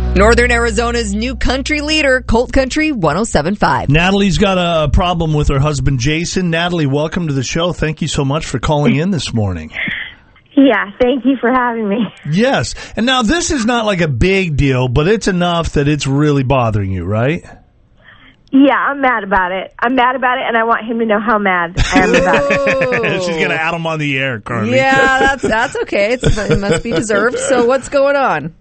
Northern Arizona's new country leader, Colt Country 107.5. Natalie's got a problem with her husband, Jason. Natalie, welcome to the show. Thank you so much for calling in this morning. Yeah, thank you for having me. Yes. And now this is not like a big deal, but it's enough that it's really bothering you, right? Yeah, I'm mad about it. I'm mad about it, and I want him to know how mad I am about it. She's going to add him on the air, Carly. Yeah, that's okay. It must be deserved. So what's going on?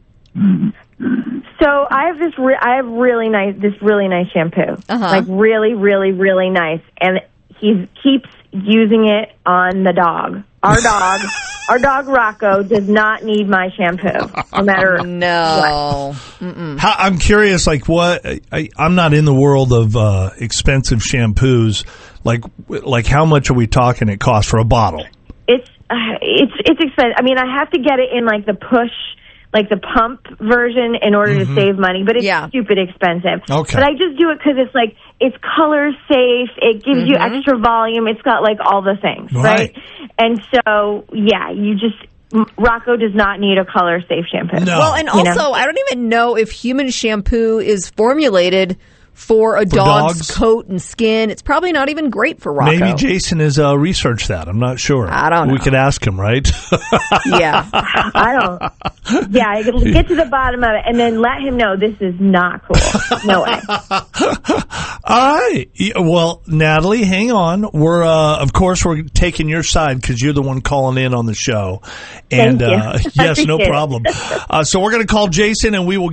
So I have this really nice shampoo. Like really, really, really nice. And he keeps using it on the dog. Our dog Rocco does not need my shampoo, no matter what. I'm curious, like what? I'm not in the world of expensive shampoos. Like how much are we talking? It costs for a bottle? It's expensive. I mean, I have to get it in like the push, like the pump version in order to save money, but it's stupid expensive. Okay. But I just do it because it's color safe, it gives you extra volume, it's got like all the things, right? And so, yeah, Rocco does not need a color safe shampoo. No. Well, and also, I don't even know if human shampoo is formulated for a dog's coat and skin. It's probably not even great for Rocco. Maybe Jason has researched that. I'm not sure. I don't know. We could ask him, right? Yeah. I don't. Yeah, get to the bottom of it and then let him know this is not cool. No way. All right. Well, Natalie, hang on. Of course, we're taking your side because you're the one calling in on the show. And Thank you. yes, no problem. So we're going to call Jason and we will